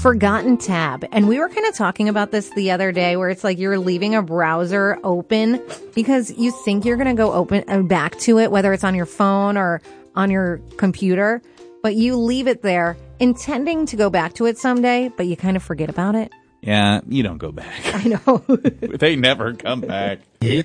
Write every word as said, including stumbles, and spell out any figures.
forgotten tab. And we were kind of talking about this the other day where it's like you're leaving a browser open because you think you're going to go open uh, back to it, whether it's on your phone or on your computer, but you leave it there intending to go back to it someday, but you kind of forget about it. Yeah, you don't go back. I know. They never come back.